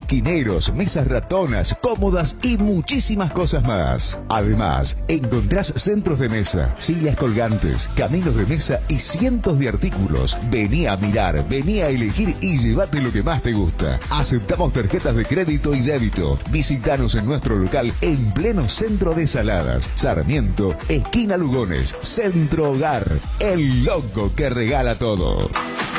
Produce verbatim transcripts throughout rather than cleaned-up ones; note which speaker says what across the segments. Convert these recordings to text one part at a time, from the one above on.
Speaker 1: esquineros, mesas ratonas, cómodas y muchísimas cosas más. Además, encontrás centros de mesa, sillas colgantes, caminos de mesa y cientos de artículos. Vení a mirar, vení a elegir y llévate lo que más te gusta. Aceptamos tarjetas de crédito y débito. Visítanos en nuestro local en pleno centro de Saladas, Sarmiento, esquina Lugones, Centro Hogar. El loco que regala todo.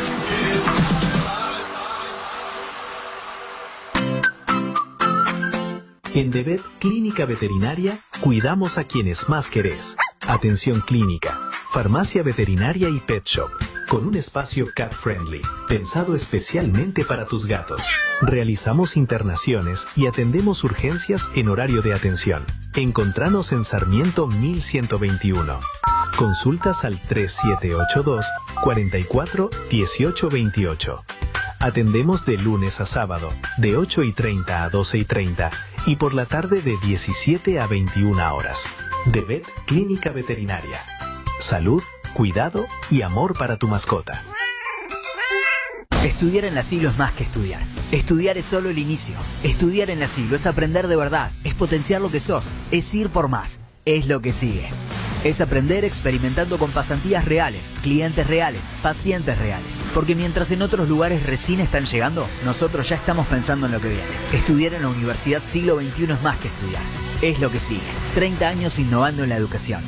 Speaker 2: En Devet Clínica Veterinaria, cuidamos a quienes más querés. Atención clínica, farmacia veterinaria y pet shop, con un espacio cat friendly, pensado especialmente para tus gatos. Realizamos internaciones y atendemos urgencias en horario de atención. Encontranos en Sarmiento mil ciento veintiuno. Consultas al tres siete ocho dos, cuatro cuatro, uno ocho dos ocho. Atendemos de lunes a sábado, de ocho y treinta a doce y treinta y por la tarde de diecisiete a veintiuna horas. Devet Clínica Veterinaria. Salud, cuidado y amor para tu mascota.
Speaker 3: Estudiar en la Siglo es más que estudiar. Estudiar es solo el inicio. Estudiar en la Siglo es aprender de verdad, es potenciar lo que sos, es ir por más, es lo que sigue. Es aprender experimentando con pasantías reales, clientes reales, pacientes reales. Porque mientras en otros lugares recién están llegando, nosotros ya estamos pensando en lo que viene. Estudiar en la Universidad Siglo veintiuno es más que estudiar. Es lo que sigue. treinta años innovando en la educación.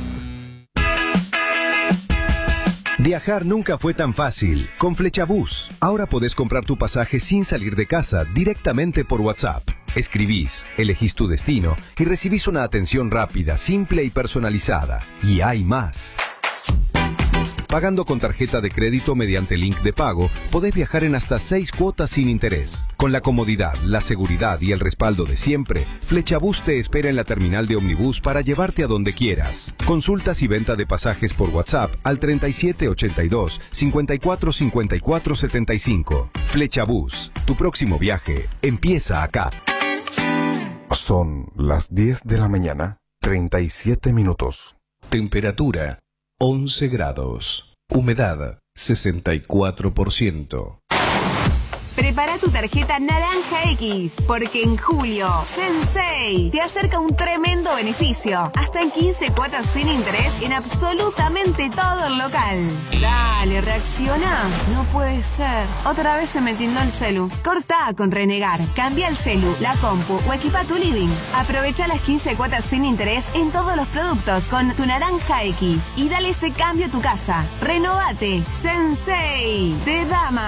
Speaker 4: Viajar nunca fue tan fácil. Con Flechabús, ahora podés comprar tu pasaje sin salir de casa, directamente por WhatsApp. Escribís, elegís tu destino y recibís una atención rápida, simple y personalizada. Y hay más. Pagando con tarjeta de crédito mediante link de pago, podés viajar en hasta seis cuotas sin interés. Con la comodidad, la seguridad y el respaldo de siempre, Flechabús te espera en la terminal de Omnibus para llevarte a donde quieras. Consultas y venta de pasajes por WhatsApp al treinta y siete ochenta y dos, cincuenta y cuatro cincuenta y cuatro setenta y cinco. Flechabús, tu próximo viaje empieza acá.
Speaker 5: Son las diez de la mañana, treinta y siete minutos.
Speaker 1: Temperatura once grados. Humedad sesenta y cuatro por ciento.
Speaker 6: Prepara tu tarjeta Naranja X, porque en julio Sensei te acerca un tremendo beneficio. Hasta en quince cuotas sin interés en absolutamente todo el local. Dale, reacciona. No puede ser. Otra vez se me tildó el celu. Cortá con renegar. Cambia el celu, la compu o equipa tu living. Aprovecha las quince cuotas sin interés en todos los productos con tu Naranja X y dale ese cambio a tu casa. Renovate. Sensei de Dama.